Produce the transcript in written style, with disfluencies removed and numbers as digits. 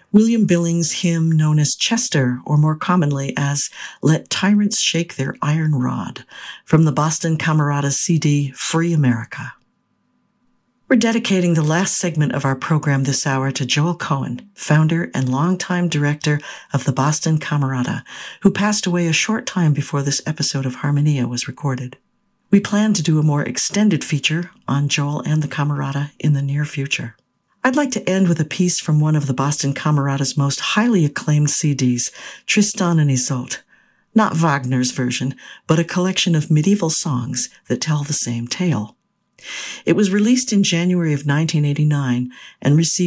William Billings' hymn known as Chester, or more commonly as Let Tyrants Shake Their Iron Rod, from the Boston Camerata CD, Free America. We're dedicating the last segment of our program this hour to Joel Cohen, founder and longtime director of the Boston Camerata, who passed away a short time before this episode of Harmonia was recorded. We plan to do a more extended feature on Joel and the Camerata in the near future. I'd like to end with a piece from one of the Boston Camerata's most highly acclaimed CDs, Tristan and Isolde. Not Wagner's version, but a collection of medieval songs that tell the same tale. It was released in January of 1989 and received